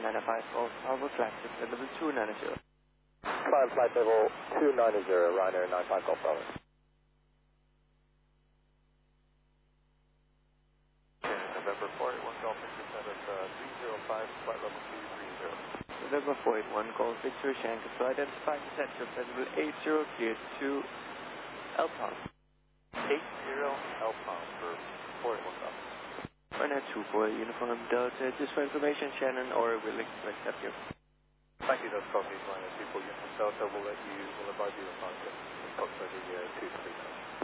995 Golf Bravo flight level 290. Climb flight level 290, Ryanair 95 Golf Bravo. November 481 Golf Victor Center 305, flight level 230. November 481 Golf Victor Shanghai to identify descent to level 80 cleared to Alpine. 80 Alpine for 481 Golf. Ryanair 24 Uniform Delta, just for information, Shannon or willing to accept you. Thank you, that's copy. Ryanair 24 Uniform Delta will advise you upon the approximately 2 to 3 minutes.